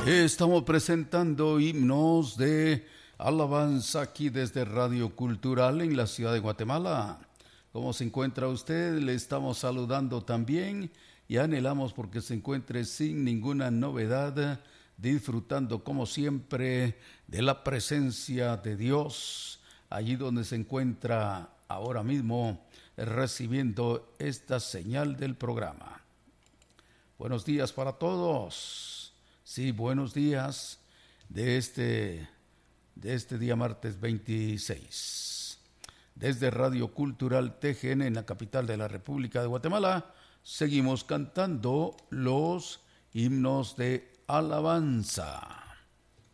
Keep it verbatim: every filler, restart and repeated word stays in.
Estamos presentando himnos de alabanza aquí desde Radio Cultural en la ciudad de Guatemala. ¿Cómo se encuentra usted? Le estamos saludando también y anhelamos porque se encuentre sin ninguna novedad, disfrutando como siempre de la presencia de Dios, allí donde se encuentra ahora mismo recibiendo esta señal del programa. Buenos días para todos. Sí, buenos días de este, de este día martes veintiséis. Desde Radio Cultural T G N en la capital de la República de Guatemala, seguimos cantando los himnos de alabanza.